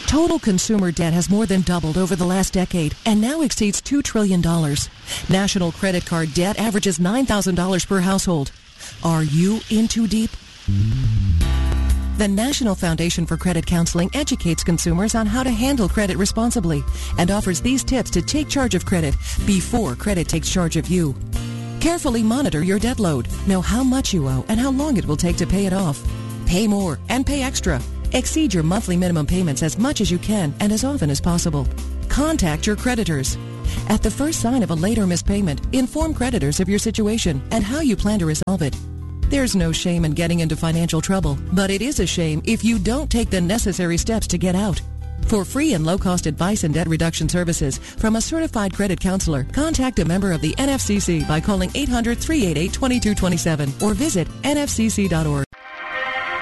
Total consumer debt has more than doubled over the last decade and now exceeds $2 trillion. National credit card debt averages $9,000 per household. Are you in too deep? The National Foundation for Credit Counseling educates consumers on how to handle credit responsibly and offers these tips to take charge of credit before credit takes charge of you. Carefully monitor your debt load. Know how much you owe and how long it will take to pay it off. Pay more and pay extra. Exceed your monthly minimum payments as much as you can and as often as possible. Contact your creditors. At the first sign of a late or missed payment, inform creditors of your situation and how you plan to resolve it. There's no shame in getting into financial trouble, but it is a shame if you don't take the necessary steps to get out. For free and low-cost advice and debt reduction services from a certified credit counselor, contact a member of the NFCC by calling 800-388-2227 or visit nfcc.org.